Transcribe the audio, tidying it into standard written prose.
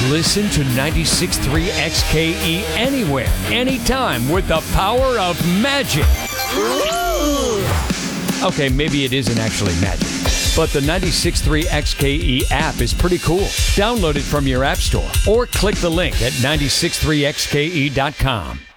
Listen to 96.3 XKE anywhere, anytime with the power of magic. Okay, maybe it isn't actually magic, but the 96.3 XKE app is pretty cool. Download it from your app store or click the link at 963xke.com.